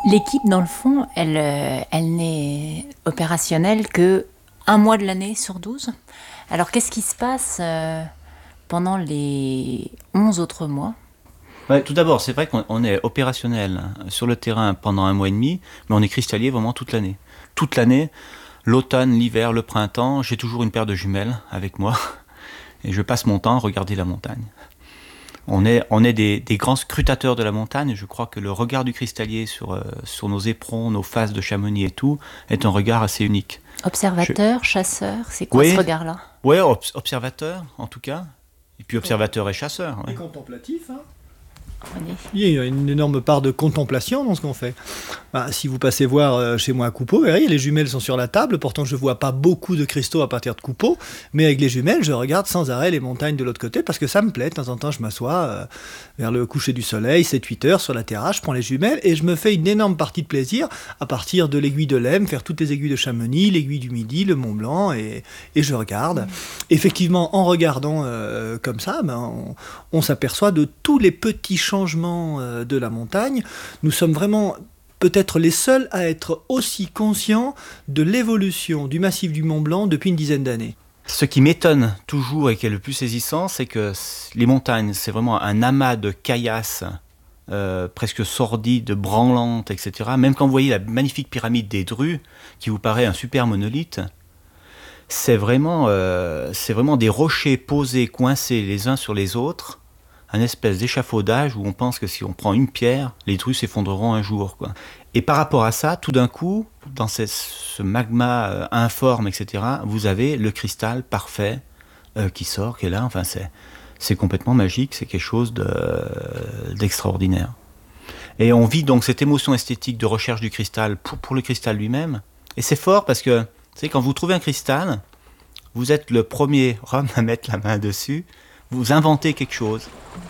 L'équipe, dans le fond, elle n'est opérationnelle que un mois de l'année sur 12. Alors, qu'est-ce qui se passe pendant les 11 autres mois? Ouais, tout d'abord, c'est vrai qu'on est opérationnel sur le terrain pendant un mois et demi, mais on est cristallier vraiment toute l'année. Toute l'année, l'automne, l'hiver, le printemps, j'ai toujours une paire de jumelles avec moi et je passe mon temps à regarder la montagne. On est des grands scrutateurs de la montagne. Je crois que le regard du cristallier sur nos éperons, nos faces de Chamonix et tout, est un regard assez unique. Observateur, chasseur, c'est quoi Oui, ce regard-là? ouais, observateur en tout cas. Et puis observateur et chasseur. Ouais. Et contemplatif, hein. René. Il y a une énorme part de contemplation dans ce qu'on fait. Si vous passez voir chez moi à Coupeau, vous verrez, les jumelles sont sur la table, pourtant je ne vois pas beaucoup de cristaux à partir de Coupeau, mais avec les jumelles, je regarde sans arrêt les montagnes de l'autre côté, parce que ça me plaît. De temps en temps, je m'assois vers le coucher du soleil, 7-8 heures, sur la terrasse, je prends les jumelles, et je me fais une énorme partie de plaisir à partir de l'aiguille de l'Aisne, faire toutes les aiguilles de Chamonix, l'aiguille du Midi, le Mont Blanc, et je regarde. Effectivement, en regardant comme ça, on s'aperçoit de tous les petits changements de la montagne. Nous sommes vraiment peut-être les seuls à être aussi conscients de l'évolution du massif du Mont Blanc depuis une dizaine d'années. Ce qui m'étonne toujours et qui est le plus saisissant, c'est que les montagnes, c'est vraiment un amas de caillasses presque sordides, branlantes, etc. Même quand vous voyez la magnifique pyramide des Drues, qui vous paraît un super monolithe, c'est vraiment des rochers posés, coincés les uns sur les autres, un espèce d'échafaudage où on pense que si on prend une pierre, les Drues s'effondreront un jour, quoi. Et par rapport à ça, tout d'un coup, dans ce magma informe, etc., vous avez le cristal parfait qui sort, qui est là. Enfin, c'est complètement magique, c'est quelque chose d'extraordinaire. Et on vit donc cette émotion esthétique de recherche du cristal pour le cristal lui-même. Et c'est fort parce que, vous savez, quand vous trouvez un cristal, vous êtes le premier homme à mettre la main dessus, vous inventez quelque chose.